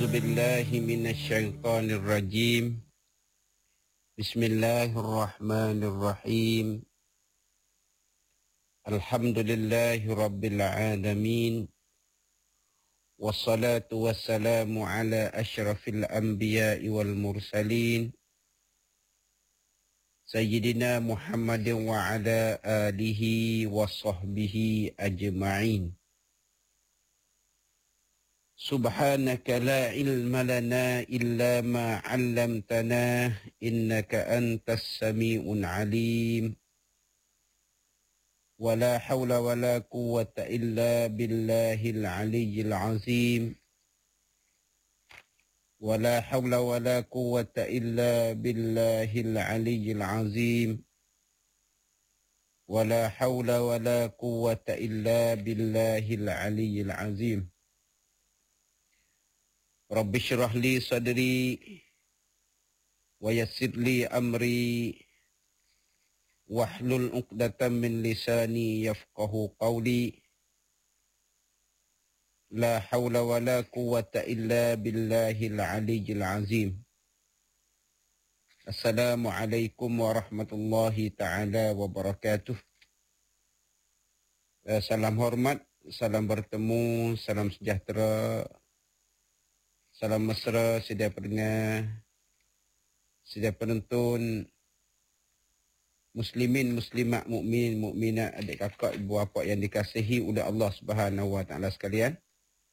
A'udzu billahi minasyaitonir rajim. Bismillahirrahmanirrahim. Alhamdulillahi rabbil alamin. Wassalatu wassalamu ala asyrafil anbiya'i wal mursalin. Sayyidina Muhammadin wa ala alihi wa sahbihi ajma'in. Subhanaka la ilma lana illa ma 'allamtana innaka antas sami'un 'alim. Wa la hawla wa la quwwata illa billahil 'aliyyil 'azim. Wa la hawla wa la quwwata illa billahil 'aliyyil 'azim. Wa la hawla wa la quwwata illa billahil 'aliyyil 'azim. Rabbi syrah li sadri wa yassir li amri wahlul 'uqdatam min lisani yafqahu qawli. La hawla wa la quwwata illa billahil 'aliyyil 'azim. Assalamualaikum warahmatullahi taala wabarakatuh. Salam hormat, salam bertemu, salam sejahtera. Salam mesra sedia pendengar, sedia penonton, muslimin, muslimat, mukmin, mukminat, adik kakak, ibu bapa yang dikasihi oleh Allah Subhanahu wa taala sekalian.